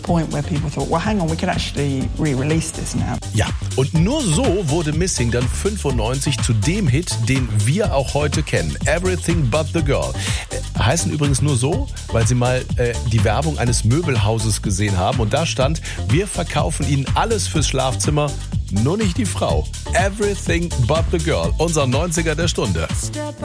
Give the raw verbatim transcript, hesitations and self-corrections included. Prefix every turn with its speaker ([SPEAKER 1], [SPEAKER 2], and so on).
[SPEAKER 1] point where people thought, well, hang on, we could actually re-release this now.
[SPEAKER 2] Ja, und nur so wurde Missing dann fünfundneunzig zu dem Hit, den wir auch heute kennen. Everything But The Girl. Äh, heißen übrigens nur so, weil sie mal äh, die Werbung eines Möbelhauses gesehen haben und da stand, wir verkaufen Ihnen alles fürs Schlafzimmer, nur nicht die Frau. Everything But The Girl, unser neunziger der Stunde.